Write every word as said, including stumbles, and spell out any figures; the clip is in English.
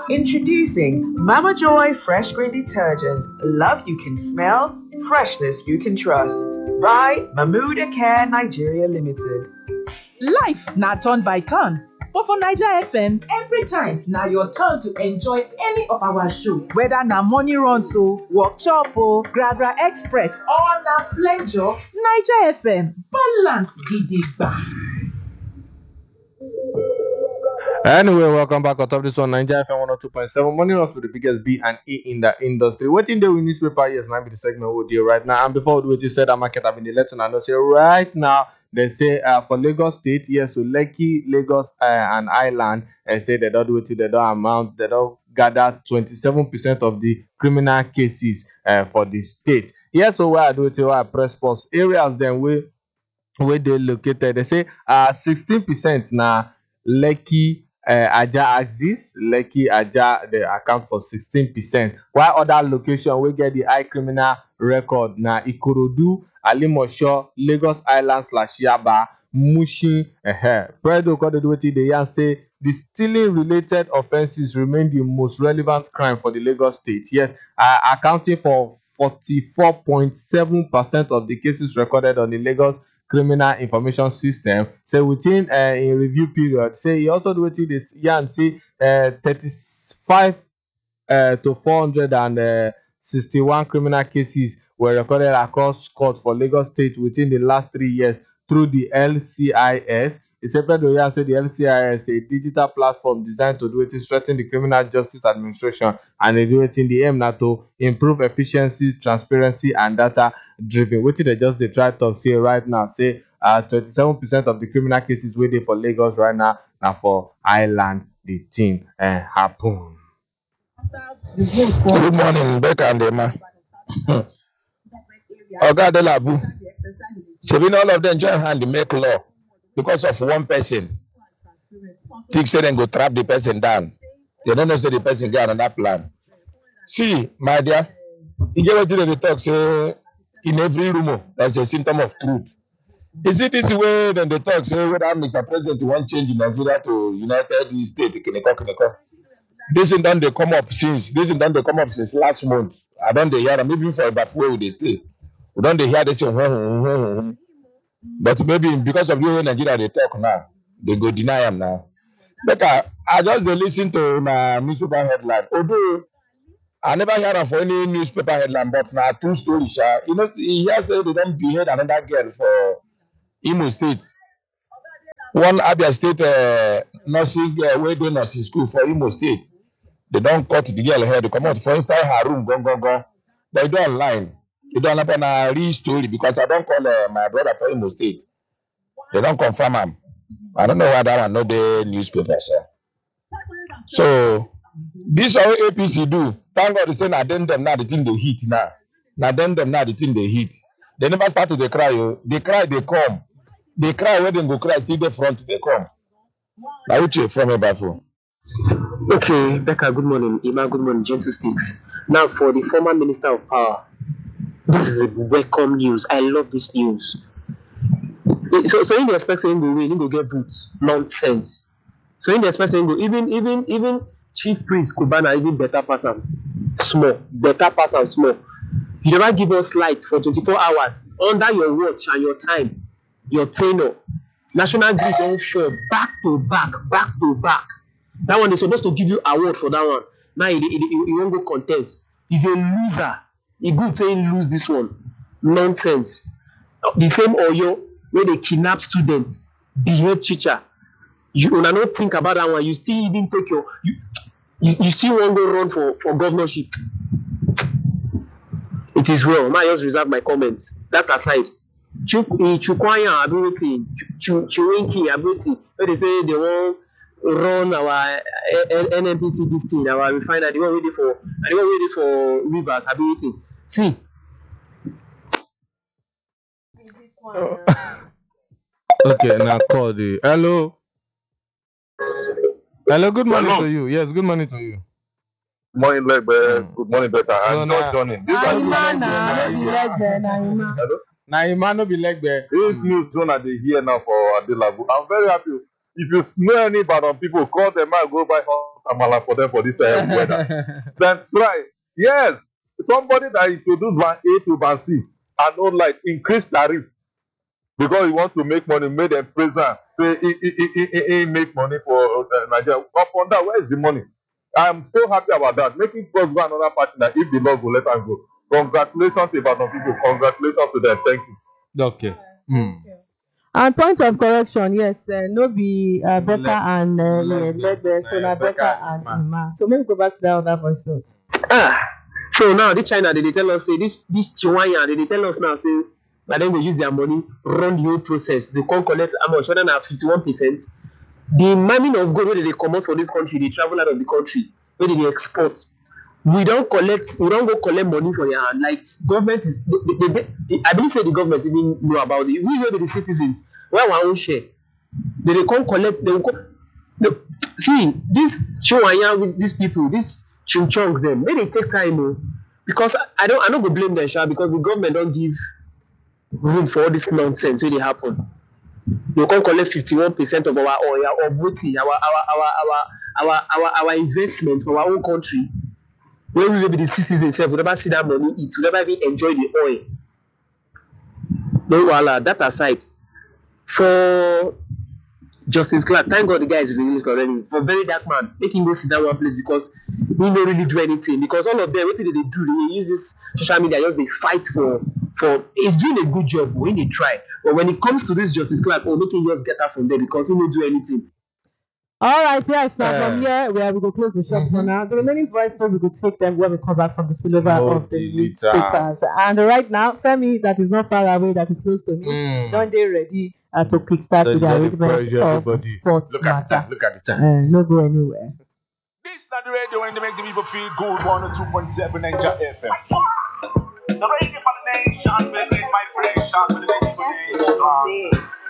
Introducing Mama Joy Fresh Green Detergent. Love you can smell, freshness you can trust. By Mahmood and Care Nigeria Limited. Life na turn by turn, but for Naija F M, every time na your turn to enjoy any of our show. Whether na morning runs o, workshop o, Gragra Express or na flenjo, Naija F M balance gidigba. Anyway, welcome back on top of this one, Nigeria F M one oh two point seven. Money runs with the biggest B and E in the industry. Waiting there with newspaper, yes, now be the segment we'll do right now. And before we do what you said, that market have been the letter, and I know say right now, they say uh, for Lagos State, yes, so Lekki, Lagos, uh, and Island, they say they don't do it, they don't amount, they don't gather twenty-seven percent of the criminal cases uh, for the state. Yes, so where I do it, where I press pause areas, then we where they located, they say uh sixteen percent now Lekki. Uh, Aja axis, Lekki, Aja, they account for sixteen percent. While other location we get the high criminal record na Ikorodu, Alimosho, Lagos Island slash Yaba, Mushin, eh. Predo according to what they say, the stealing related offences remain the most relevant crime for the Lagos state. Yes, uh, accounting for forty-four point seven percent of the cases recorded on the Lagos criminal information system. So within uh, in review period, say he also do it this yeah and see uh, thirty-five uh, to four hundred sixty-one criminal cases were recorded across court for Lagos State within the last three years through the L C I S. He said say the L C I S, a digital platform designed to do it to strengthen the criminal justice administration, and they do it in the aim now to improve efficiency, transparency, and data driven. What they just they try to say right now, say uh twenty-seven percent of the criminal cases waiting for Lagos right now, now for Island the thing uh, happen. Good morning, Becca and Emma. Oga Adelabu. Shebi all of them join hand to make law because of one person. Think say then go trap the person down. They don't know say the person get another plan. See, my dear, you get what they talk say in every rumor there's a symptom of truth. Is it this way then they talk say whether Mister President want change in Nigeria to United States? Kineko, kineko. This thing done they come up since this thing done they come up since last month. I don't they hear them maybe for about where would they stay. We don't they hear this thing. But maybe because of the way Nigeria they talk now, they go deny them now. Because I just they listen to my newspaper headline. Although I never heard of any newspaper headline, but now true story. Sha. You know, here say they don't behead another girl for Imo State. One Abia State uh, nursing uh, where they nursing school for Imo State. They don't cut the girl head. They come out for inside her room, go go go. They do online. They don't happen a real story because I don't call uh, my brother for Imo State. They don't confirm him. I don't know why that one not the newspaper, sir. So this all A P C do. Thank God they say na them them now the thing they hit now. Na them them now the thing they hit. They never start to they cry. Oh. They cry, they come. They cry when they go cry, still the front they come. Now which from a baffle. Okay, Becca, good morning. Ima, good morning. Gentle Sticks. Now, for the former Minister of Power, this is a welcome news. I love this news. So, so in the expect saying go win, you go get votes. Nonsense. So in the expect saying go, even, even, even Chief Priest Kubana, even better pass am small, better pass am small. You never give us light for twenty-four hours under your watch and your time, your tenure. National Grid don't show back to back, back to back. That one is supposed to give you award for that one. Now he, he, he, he won't go contest. He's a loser. He good saying lose this one. Nonsense. The same Oyo where they kidnap students, behave teacher. You when I not think about that one, you still even take your you you, you still won't go run for, for governorship. It is well. I just reserve my comments. That aside. Chukwanya ability, Chuwinki ability, where they say they won't run our N N P C this thing, our refinery, they were ready for, they were ready for Rivers ability. See. Okay, now call the hello. Hello, good morning Hello. to you. Yes, good morning to you. Morning, Legbe. Mm. Good morning, Becca. I'm No, just nah. joining. This Nah, one nah, is nah, no be Legbe, nah, Hello? Now you might not be like that. This news zone that they hear now for Adelabu. I'm very happy. If you know any Badon people, call them out, go buy hot amala for them for this uh, weather. Then try. Yes, somebody that introduced van A to van C and not like increase tariff because he wants to make money, made them present. Say he, he, he, he, he he make money for uh, Nigeria. Upon that, where is the money? I am so happy about that. Making us go another party that if the Lord will let us go. Congratulations to Ibadan people. Congratulations to them. Thank you. Okay. Mm. And point of correction, yes, uh, no be uh, Becca Le- and uh, Le- Legbe, so uh, na Becca Becca and and Ima. Ima. So maybe go back to that other voice note. Ah, so now this China, they, they tell us say this this Chihuahua, they, they tell us now say, but then they use their money run the whole process. They can't collect how much? Other than fifty-one percent. The mining of gold where they come out for this country, they travel out of the country, where they export. We don't collect, we don't go collect money for their hand. Like government is, they, they, they, I believe say the government even know about it. We know the citizens, we have our own share. They, they can't collect. They will co- the, see this Chihuahua with these people, these chunchunks them. May they take time, oh, because I, I don't, I don't go blame them, sha, because the government don't give room for all this nonsense when it happen. You can't collect fifty-one percent of our oil, our voting, our our our our our our, our investments for our own country. When we will be the citizens, we never see that money eat, we never even enjoy the oil. No voila, that aside. For Justice Clark, thank God the guy is released already. For very dark man, make him go sit down one place because he don't really do anything. Because all of them, what did they do? They use this social media, just they fight for for he's doing a good job when they try. But when it comes to this Justice Clark, oh, make him just get out from there because he don't do anything. All right, yes, now Uh, from here, where we go close the shop for mhm. now. The remaining voice notes, we could take them when we come back from the spillover No of the delete newspapers. And right now, Femi, that is not far away, that is close to me, Mm. don't they ready uh, to kickstart Don't with the let it arrangements pressure of everybody. sports Look at the time. matter. Look at the time. Uh, no go anywhere. This is not the radio when they make the people feel good. one oh two point seven Ninja F M. The radio for the nation, business vibration for the people nation.